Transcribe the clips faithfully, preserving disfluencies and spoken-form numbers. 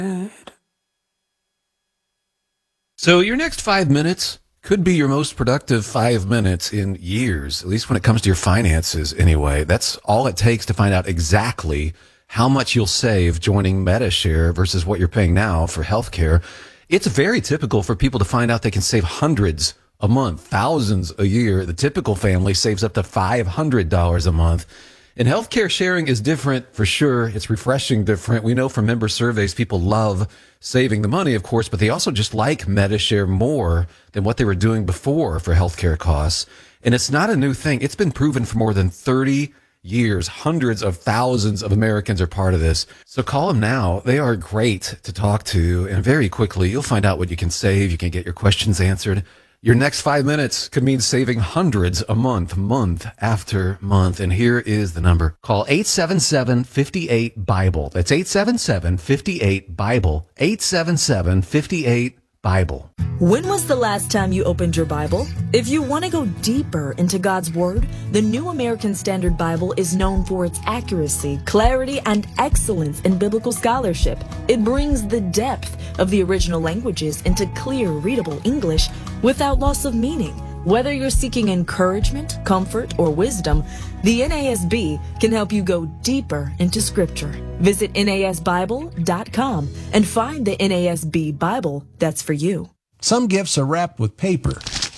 So your next five minutes could be your most productive five minutes in years, at least when it comes to your finances anyway. That's all it takes to find out exactly how much you'll save joining Medi-Share versus what you're paying now for healthcare. It's very typical for people to find out they can save hundreds a month, thousands a year. The typical family saves up to five hundred dollars a month. And healthcare sharing is different for sure. It's refreshing different. We know from member surveys, people love saving the money, of course, but they also just like Medi-Share more than what they were doing before for healthcare costs. And it's not a new thing. It's been proven for more than thirty years. Hundreds of thousands of Americans are part of this. So call them now. They are great to talk to. And very quickly, you'll find out what you can save. You can get your questions answered. Your next five minutes could mean saving hundreds a month, month after month. And here is the number. Call eight seven seven, five eight, BIBLE. That's eight seven seven, five eight, BIBLE. eight seven seven, five eight, BIBLE. When was the last time you opened your Bible? If you want to go deeper into God's Word, the New American Standard Bible is known for its accuracy, clarity, and excellence in biblical scholarship. It brings the depth of the original languages into clear, readable English without loss of meaning. Whether you're seeking encouragement, comfort, or wisdom, the N A S B can help you go deeper into Scripture. Visit N A S Bible dot com and find the N A S B Bible that's for you. Some gifts are wrapped with paper.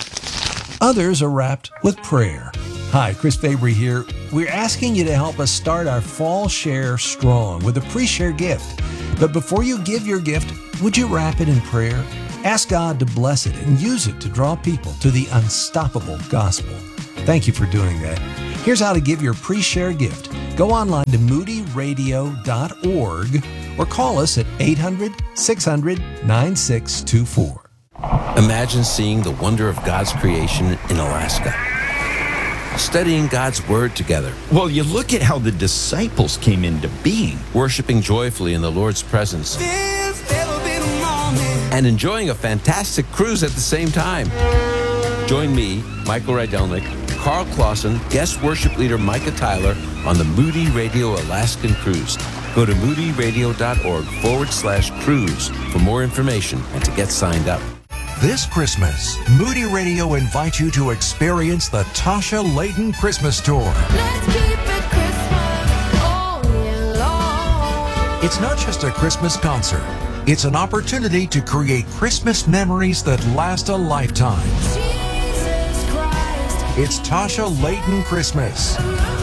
Others are wrapped with prayer. Hi, Chris Fabry here. We're asking you to help us start our fall share strong with a pre-share gift. But before you give your gift, would you wrap it in prayer? Ask God to bless it and use it to draw people to the unstoppable gospel. Thank you for doing that. Here's how to give your pre-share gift. Go online to moody radio dot org or call us at eight hundred, six hundred, nine six two four. Imagine seeing the wonder of God's creation in Alaska. Studying God's Word together. Well, you look at how the disciples came into being. Worshiping joyfully in the Lord's presence. And enjoying a fantastic cruise at the same time. Join me, Michael Rydelnik, Carl Clausen, guest worship leader Micah Tyler on the Moody Radio Alaskan Cruise. Go to moody radio dot org forward slash cruise for more information and to get signed up. This Christmas, Moody Radio invites you to experience the Tasha Layton Christmas Tour. Let's keep it Christmas all year long. It's not just a Christmas concert. It's an opportunity to create Christmas memories that last a lifetime. Jesus Christ. It's Tasha Layton Christmas.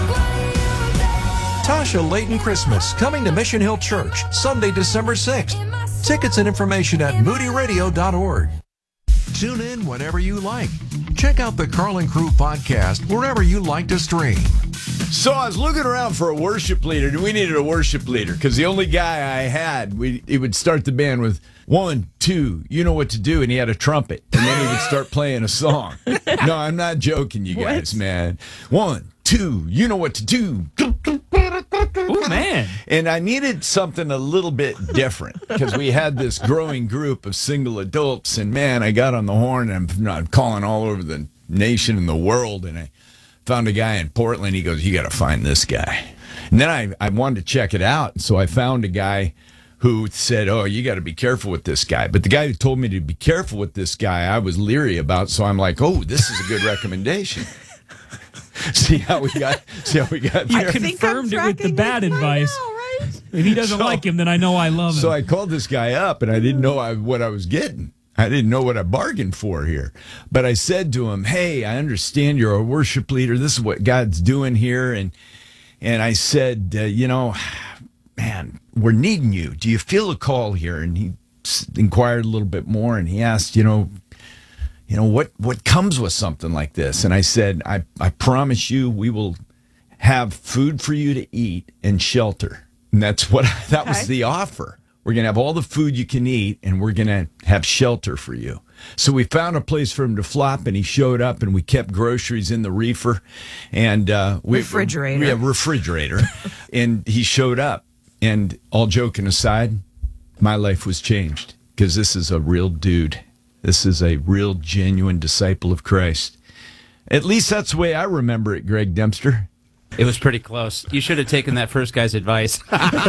Tasha Layton Christmas, coming to Mission Hill Church, Sunday, December sixth. Tickets and information at moody radio dot org. Tune in whenever you like. Check out the Carl and Crew podcast wherever you like to stream. So I was looking around for a worship leader, and we needed a worship leader because the only guy I had, we he would start the band with one, two, you know what to do, and he had a trumpet, and then he would start playing a song. No, I'm not joking, you guys, what? man. One, two, you know what to do. Oh, man. And I needed something a little bit different because we had this growing group of single adults, and man, I got on the horn, and I'm, I'm calling all over the nation and the world, and I found a guy in Portland. He goes, you got to find this guy. And then I, I wanted to check it out, and so I found a guy who said, oh, you got to be careful with this guy. But the guy who told me to be careful with this guy, I was leery about, so I'm like, oh, this is a good recommendation. See how we got? See how we got? You confirmed it with the bad advice. Now, right? If he doesn't so, like him, then I know I love him. So I called this guy up, and I didn't know I, what I was getting. I didn't know what I bargained for here. But I said to him, hey, I understand you're a worship leader. This is what God's doing here. And and I said, uh, you know, man, we're needing you. Do you feel a call here? And he inquired a little bit more, and he asked, you know, you know, what, what comes with something like this? And I said, I, I promise you we will have food for you to eat and shelter. And that's what, that was the offer. We're going to have all the food you can eat, and we're going to have shelter for you. So we found a place for him to flop, and he showed up, and we kept groceries in the reefer. and uh, we, Refrigerator. Yeah, refrigerator. And he showed up. And all joking aside, my life was changed because this is a real dude. This is a real, genuine disciple of Christ. At least that's the way I remember it, Greg Dempster. It was pretty close. You should have taken that first guy's advice.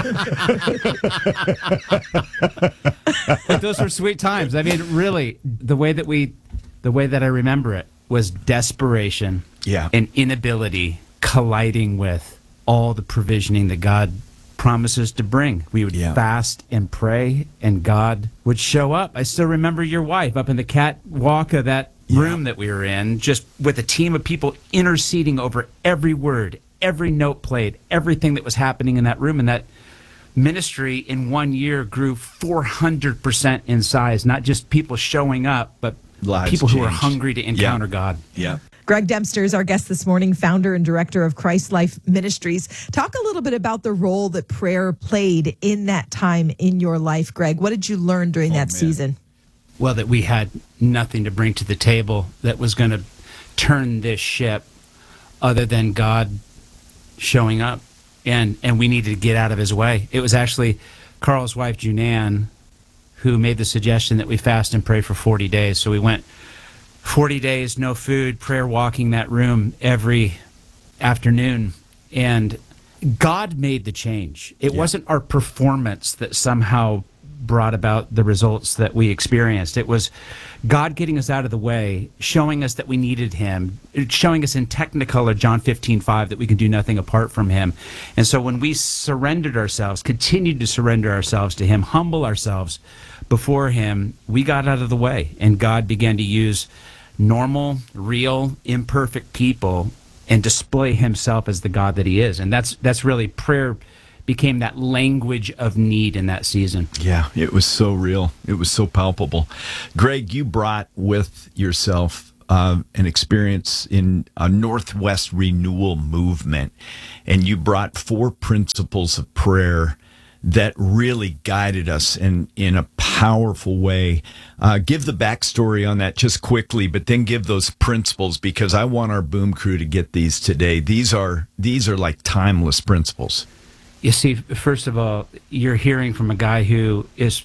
But those were sweet times. I mean, really, the way that we, the way that I remember it was desperation Yeah. and inability colliding with all the provisioning that God promises to bring. We would Yeah. fast and pray, and God would show up. I still remember your wife up in the catwalk of that room that we were in, just with a team of people interceding over every word, every note played, everything that was happening in that room. And that ministry in one year grew four hundred percent in size, not just people showing up, but Lives people who were changed. hungry to encounter God. Yeah. Greg Dempster is our guest this morning, founder and director of Christ Life Ministries. Talk a little bit about the role that prayer played in that time in your life, Greg. What did you learn during that man. season? Well, that we had nothing to bring to the table that was going to turn this ship other than God showing up. And, and we needed to get out of his way. It was actually Carl's wife, Junan, who made the suggestion that we fast and pray for forty days. So we went forty days, no food, prayer walking that room every afternoon. And God made the change. It Yeah. wasn't our performance that somehow brought about the results that we experienced. It was God getting us out of the way, showing us that we needed him, showing us in Technicolor, John fifteen five, that we can do nothing apart from him. And so when we surrendered ourselves, continued to surrender ourselves to him, humble ourselves before him, we got out of the way. And God began to use normal, real, imperfect people and display himself as the God that he is. And that's that's really prayer became that language of need in that season. Yeah, it was so real. It was so palpable. Greg, you brought with yourself uh, an experience in a Northwest renewal movement, and you brought four principles of prayer that really guided us in, in a powerful way. Uh, give the backstory on that just quickly, but then give those principles, because I want our boom crew to get these today. These are these are like timeless principles. You see, first of all, you're hearing from a guy who is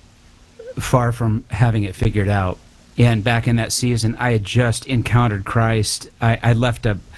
far from having it figured out. And back in that season, I had just encountered Christ. I, I left a